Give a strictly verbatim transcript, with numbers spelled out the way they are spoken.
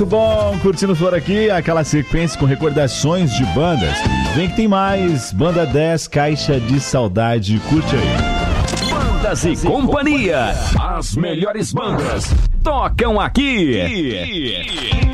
Muito bom, curtindo por aqui aquela sequência com recordações de bandas. Vem que tem mais, Banda dez, Caixa de Saudade, curte aí. Bandas e Companhia, as melhores bandas tocam aqui.